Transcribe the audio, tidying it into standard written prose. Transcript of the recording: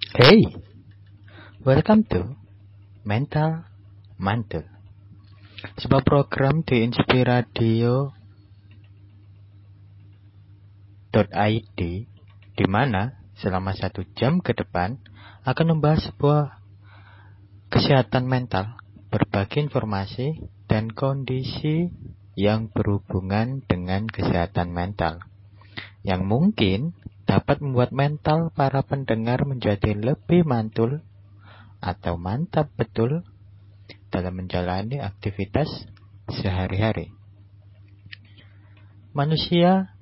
Hey, welcome to Mental Mantul, sebuah program di inspiradio.id di mana selama 1 jam ke depan akan membahas sebuah kesehatan mental, berbagi informasi dan kondisi yang berhubungan dengan kesehatan mental, yang mungkin dapat membuat mental para pendengar menjadi lebih mantul atau mantap betul dalam menjalani aktivitas sehari-hari. Manusia